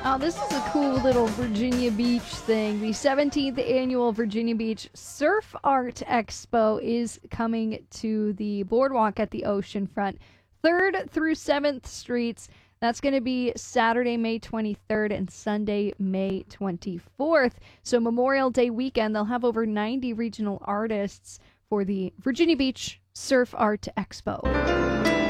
Oh, this is a cool little Virginia Beach thing. The 17th annual Virginia Beach Surf Art Expo is coming to the boardwalk at the oceanfront. 3rd through 7th Streets. That's going to be Saturday, May 23rd and Sunday, May 24th. So Memorial Day weekend, they'll have over 90 regional artists for the Virginia Beach Surf Art Expo.